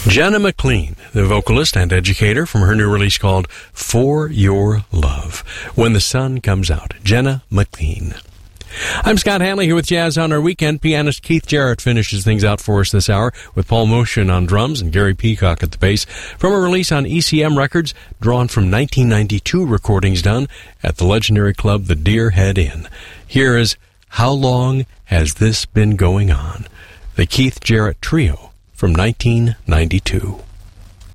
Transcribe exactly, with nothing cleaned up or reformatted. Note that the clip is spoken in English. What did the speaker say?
Jenna McLean, the vocalist and educator, from her new release called For Your Love. When the Sun Comes Out. Jenna McLean. I'm Scott Hanley here with Jazz on Our Weekend. Pianist Keith Jarrett finishes things out for us this hour with Paul Motion on drums and Gary Peacock at the bass from a release on E C M Records drawn from nineteen ninety-two recordings done at the legendary club The Deer Head Inn. Here is How Long Has This Been Going On? The Keith Jarrett Trio from nineteen ninety-two.